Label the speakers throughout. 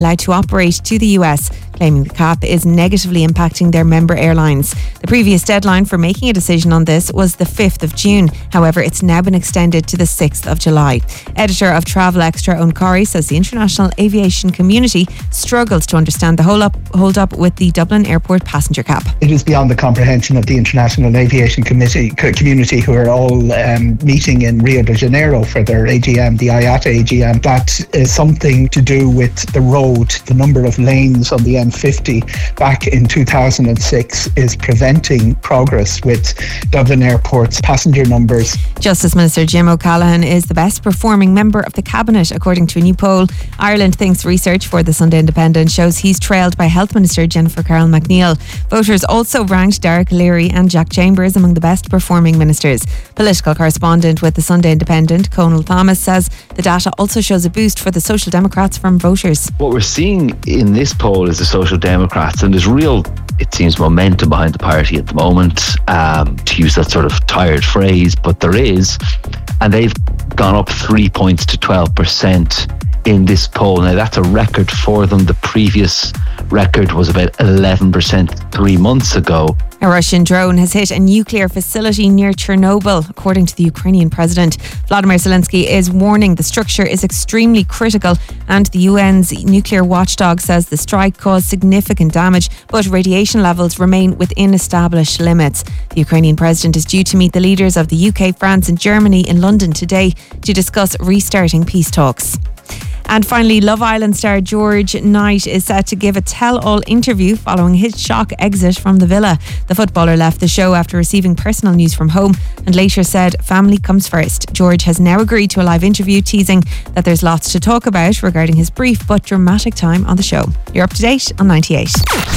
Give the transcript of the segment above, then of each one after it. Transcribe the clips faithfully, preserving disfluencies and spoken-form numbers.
Speaker 1: allowed to operate to the U S, claiming the cap is negatively impacting their member airlines. The previous deadline for making a decision on this was the fifth of June. However, it's now been extended to the sixth of July. Editor of Travel Extra, Owen Corey, says the international aviation community struggles to understand the hold up, hold up with the Dublin Airport passenger cap.
Speaker 2: It is beyond the comprehension of the international aviation committee, community who are all um, meeting in Rio de Janeiro for their A G M, the I A T A A G M. That is something to do with the road. The number of lanes on the M fifty back in two thousand six is preventing progress with Dublin Airport's passenger numbers.
Speaker 1: Justice Minister Jim O'Callaghan is the best performing member of the Cabinet, according to a new poll. Ireland Thinks research for the Sunday Independent shows he's trailed by Health Minister Jennifer Carroll MacNeill. Voters also ranked Derek Leary and Jack Chambers among the best performing ministers. Political correspondent with the Sunday Independent, Conal Thomas, says the data also shows a boost for the Social Democrats from voters.
Speaker 3: What we're seeing in this poll is the Social Democrats, and there's real, it seems, momentum behind the party at the moment, um, to use that sort of tired phrase, but there is, and they've gone up three points to twelve percent in this poll. Now that's a record for them. The previous record was about eleven percent three months ago.
Speaker 1: A Russian drone has hit a nuclear facility near Chernobyl, according to the Ukrainian president. Vladimir Zelensky is warning the structure is extremely critical, and the U N's nuclear watchdog says the strike caused significant damage, but radiation levels remain within established limits. The Ukrainian president is due to meet the leaders of the U K, France and Germany in London today to discuss restarting peace talks. And finally, Love Island star George Knight is set to give a tell-all interview following his shock exit from the villa. The footballer left the show after receiving personal news from home and later said family comes first. George has now agreed to a live interview, teasing that there's lots to talk about regarding his brief but dramatic time on the show. You're up to date on ninety-eight.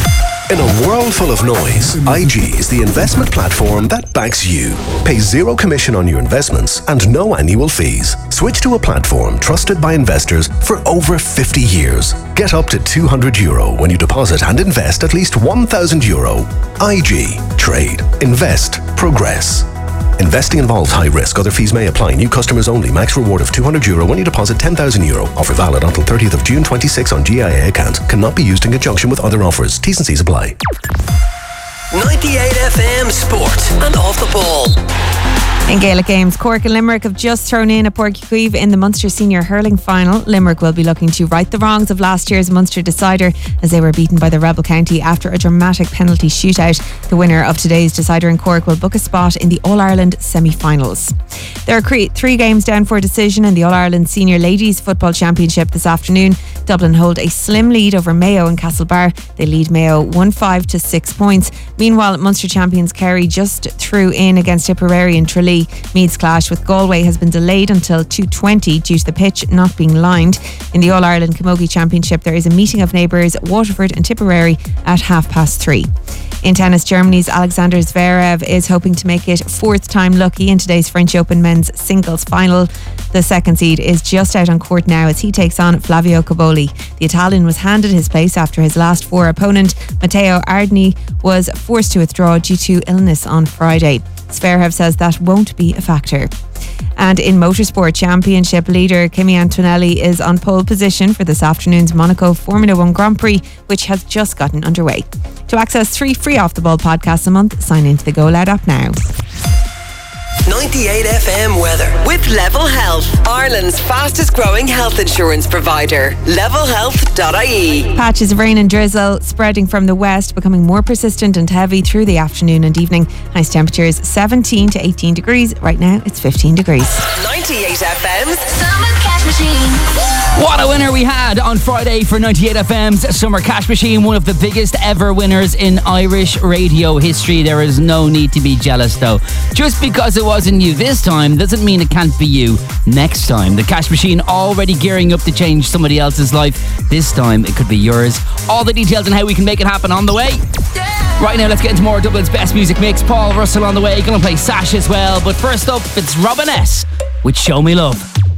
Speaker 4: In a world full of noise, I G is the investment platform that backs you. Pay zero commission on your investments and no annual fees. Switch to a platform trusted by investors for over fifty years. Get up to two hundred euro when you deposit and invest at least one thousand euro. I G. Trade. Invest. Progress. Investing involves high risk. Other fees may apply. New customers only. Max reward of two hundred euro when you deposit ten thousand euro. Offer valid until thirtieth of June twenty-six on G I A account. Cannot be used in conjunction with other offers. T's and C's apply.
Speaker 5: ninety-eight F M Sport and Off the Ball.
Speaker 1: In Gaelic games, Cork and Limerick have just thrown in a Porcuqueeve in the Munster Senior Hurling Final. Limerick will be looking to right the wrongs of last year's Munster decider as they were beaten by the Rebel County after a dramatic penalty shootout. The winner of today's decider in Cork will book a spot in the All-Ireland semi-finals. There are three games down for a decision in the All-Ireland Senior Ladies Football Championship this afternoon. Dublin hold a slim lead over Mayo and Castlebar. They lead Mayo one five to six points. Meanwhile, Munster champions Kerry just threw in against Tipperary and Tralee. Meath's clash with Galway has been delayed until two twenty due to the pitch not being lined. In the All-Ireland Camogie Championship, there is a meeting of neighbours, Waterford and Tipperary, at half past three. In tennis, Germany's Alexander Zverev is hoping to make it fourth time lucky in today's French Open men's singles final. The second seed is just out on court now as he takes on Flavio Cobolli. The Italian was handed his place after his last four opponent, Matteo Ardini, was forced to withdraw due to illness on Friday. Zverev says that won't be a factor. And in motorsport, championship leader Kimi Antonelli is on pole position for this afternoon's Monaco Formula One Grand Prix, which has just gotten underway. To access three free Off the Ball podcasts a month, sign into the Go Loud app now.
Speaker 5: ninety-eight F M weather with Level Health, Ireland's fastest growing health insurance provider. level health dot I E.
Speaker 1: Patches of rain and drizzle spreading from the west, becoming more persistent and heavy through the afternoon and evening. Highest temperatures seventeen to eighteen degrees. Right now it's fifteen degrees.
Speaker 5: ninety-eight F M's
Speaker 6: Summer Cash Machine.
Speaker 7: What a winner we had on Friday for ninety-eight F M's Summer Cash Machine, one of the biggest ever winners in Irish radio history. There is no need to be jealous though. Just because it wasn't you this time doesn't mean it can't be you next time. The Cash Machine already gearing up to change somebody else's life. This time it could be yours. All the details on how we can make it happen on the way. Right now let's get into more Dublin's best music mix. Paul Russell on the way, gonna play Sash as well. But first up, it's Robin S with Show Me Love.